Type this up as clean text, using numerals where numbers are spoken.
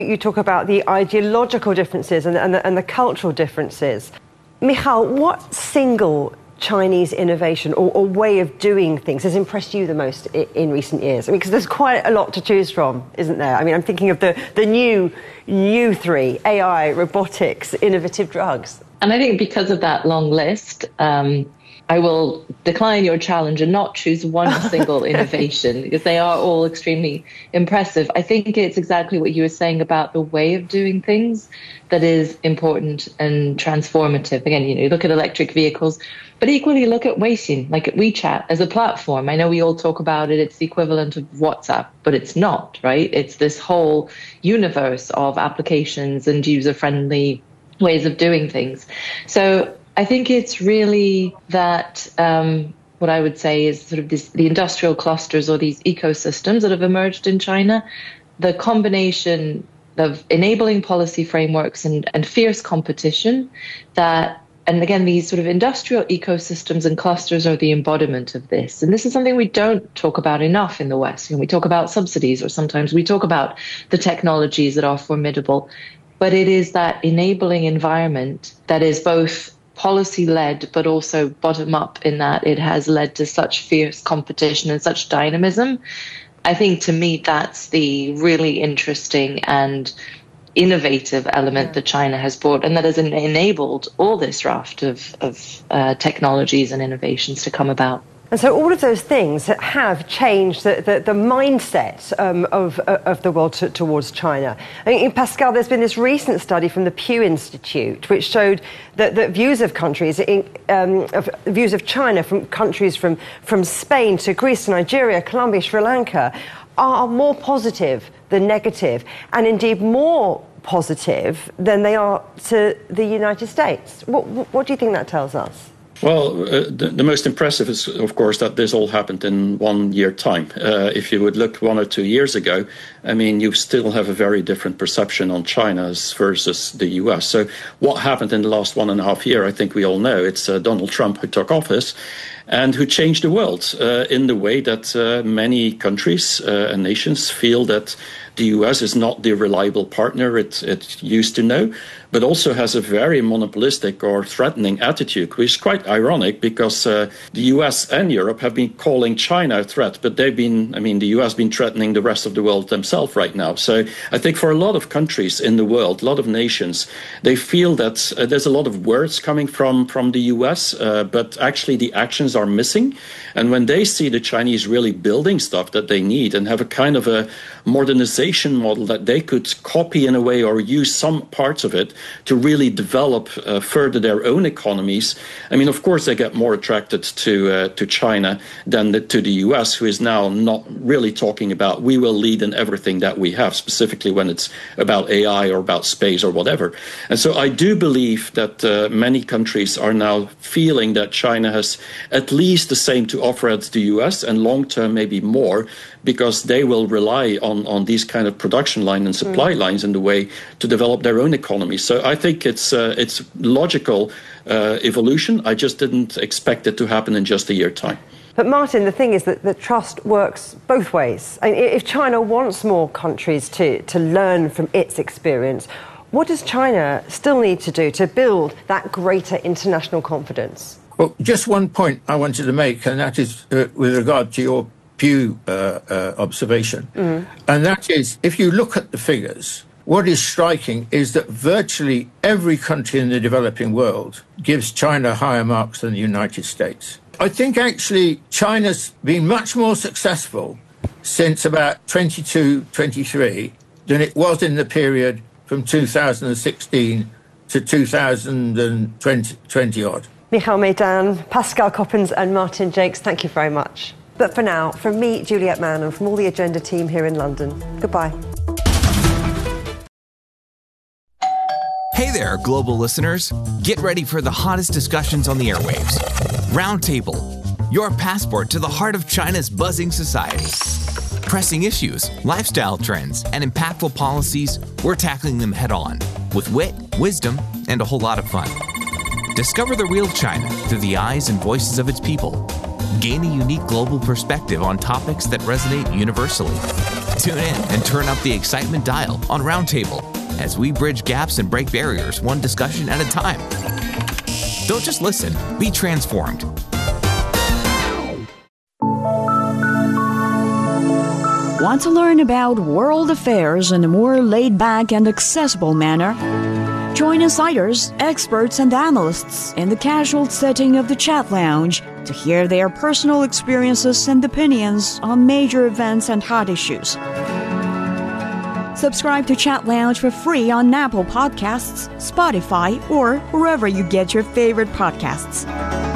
You talk about the ideological differences and the cultural differences. Michal, what single Chinese innovation or way of doing things has impressed you the most in recent years? I mean, because there's quite a lot to choose from, isn't there? I mean, I'm thinking of the new three: AI, robotics, innovative drugs. And I think because of that long list, I will decline your challenge and not choose one single innovation, because they are all extremely impressive. I think it's exactly what you were saying about the way of doing things that is important and transformative. Again, you look at electric vehicles, but equally look at Weixin, like at WeChat as a platform. I know we all talk about it. It's the equivalent of WhatsApp, but it's not, right? It's this whole universe of applications and user-friendly ways of doing things. So I think it's really that what I would say is sort of the industrial clusters or these ecosystems that have emerged in China, the combination of enabling policy frameworks and fierce competition and again, these sort of industrial ecosystems and clusters are the embodiment of this. And this is something we don't talk about enough in the West. We talk about subsidies, or sometimes we talk about the technologies that are formidable, but it is that enabling environment that is both policy-led, but also bottom-up in that it has led to such fierce competition and such dynamism. I think, to me, that's the really interesting and innovative element that China has brought, and that has enabled all this raft of technologies and innovations to come about. And so all of those things have changed the mindset of the world towards China. I mean, Pascal, there's been this recent study from the Pew Institute which showed that views of countries, views of China from countries from Spain to Greece to Nigeria, Colombia, Sri Lanka, are more positive than negative, and indeed more positive than they are to the United States. What do you think that tells us? Well, the most impressive is, of course, that this all happened in 1 year time. If you would look 1 or 2 years ago, I mean, you still have a very different perception on China versus the US. So what happened in the last 1.5 years, I think we all know. It's Donald Trump who took office and who changed the world in the way that many countries and nations feel that the US is not the reliable partner it used to know, but also has a very monopolistic or threatening attitude, which is quite ironic because the US and Europe have been calling China a threat, but the US has been threatening the rest of the world themselves right now. So I think for a lot of countries in the world, a lot of nations, they feel that there's a lot of words coming from the US, but actually the actions are missing. And when they see the Chinese really building stuff that they need and have a kind of a modernization model that they could copy in a way or use some parts of it to really develop further their own economies, I mean, of course, they get more attracted to China than to the US, who is now not really talking about we will lead in everything that we have, specifically when it's about AI or about space or whatever. And so I do believe that many countries are now feeling that China has at least the same to offer as the US, and long term maybe more, because they will rely on these kind of production line and supply lines in the way to develop their own economy. So I think it's logical evolution. I just didn't expect it to happen in just a year's time. But Martin, the thing is that the trust works both ways. I mean, if China wants more countries to learn from its experience, what does China still need to do to build that greater international confidence? Well, just one point I wanted to make, and that is with regard to your Pew observation. And that is, if you look at the figures, what is striking is that virtually every country in the developing world gives China higher marks than the United States. I think actually China's been much more successful since about 22, 23 than it was in the period from 2016 to 2020 odd. Michal Meydan, Pascal Coppens and Martin Jakes, thank you very much. But for now, from me, Juliette Mann, and from all the Agenda team here in London, goodbye. Hey there, global listeners. Get ready for the hottest discussions on the airwaves. Roundtable, your passport to the heart of China's buzzing society. Pressing issues, lifestyle trends, and impactful policies, we're tackling them head on with wit, wisdom, and a whole lot of fun. Discover the real China through the eyes and voices of its people. Gain a unique global perspective on topics that resonate universally. Tune in and turn up the excitement dial on Roundtable as we bridge gaps and break barriers one discussion at a time. Don't just listen, be transformed. Want to learn about world affairs in a more laid-back and accessible manner? Join insiders, experts, and analysts in the casual setting of the Chat Lounge to hear their personal experiences and opinions on major events and hot issues. Subscribe to Chat Lounge for free on Apple Podcasts, Spotify, or wherever you get your favorite podcasts.